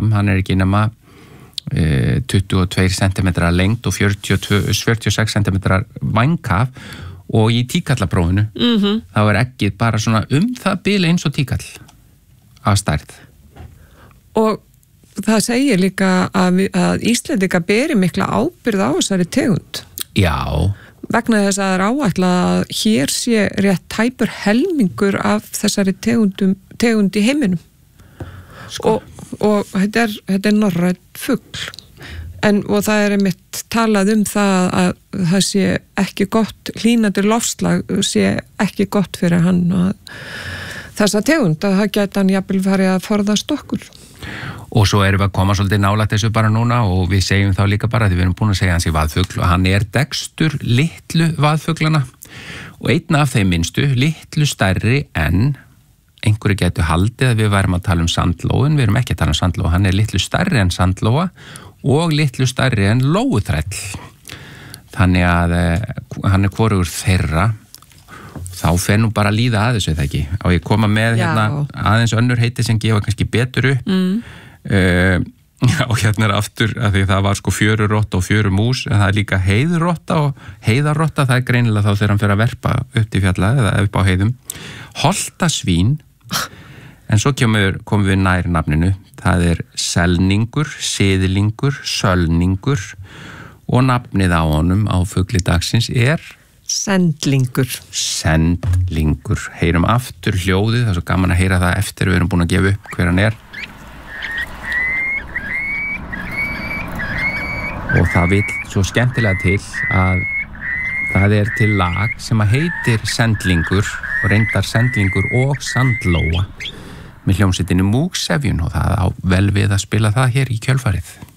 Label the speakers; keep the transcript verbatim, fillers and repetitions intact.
Speaker 1: fram, hann er ekki nema e, tuttugu og tveir sentimetrar lengd og fjörutíu og tvö, fjörutíu og sex sentimetrar vængkaf og í tíkallaprófinu
Speaker 2: mm-hmm.
Speaker 1: þá er eggið bara svona um það bil eins og tíkall af stærð.
Speaker 2: Og það segir líka að, við, að Íslendingar beri mikla ábyrgð á þessari tegund.
Speaker 1: Já.
Speaker 2: Vegna þess að það er áætlað að hér sé rétt tæpur helmingur af þessari tegundum, tegund í heiminum. Sko. Og, og þetta er, þetta er norrænt fugl. En, og það er einmitt talað um það að það sé ekki gott, hlýnandi loftslag sé ekki gott fyrir hann og þessa tegund, að það geta hann jafnvel farið að forðast okkur.
Speaker 1: Og svo erum við að koma svolítið nálægt þessu bara núna og við segjum þá líka bara því við erum búin að segja hans í vaðfugl og hann er dekstur litlu vaðfuglana og einn af þeim minnstu, litlu stærri en einhverju getur haldið að við værum að tala um sandlóin, við erum ekki að tala um sandlóa, hann er litlu stærri en sandlóa og litlu stærri en lóuþræll. Þannig að hann er hvorugur þeirra. Þá fer nú bara að líða að þessu, eða ekki? Og ég koma með hérna, aðeins önnur heiti sem gefa kannski betur upp.
Speaker 2: Mm.
Speaker 1: Uh, og hérna er aftur, að því það var sko fjörurotta og fjörumús, en það er líka heiðrotta og heiðarrotta, það er greinilega þá þegar hann fer að verpa upp til fjalla eða upp á heiðum. Holtasvín, en svo kemur, komum við nær nafninu, það er selningur, siðlingur, sölningur og nafnið á honum á fugli dagsins er
Speaker 2: Sendlingur.
Speaker 1: Sendlingur. Heyrum aftur hljóðið, það er svo gaman að heyra það eftir við erum búin að gefa upp hver hann er. Og það vil svo skemmtilega til að það er til lag sem að heitir Sendlingur og reyndar Sendlingur og Sandlóa með hljómsveitinni Múgsefjun og það á vel við að spila það hér í kjölfarið.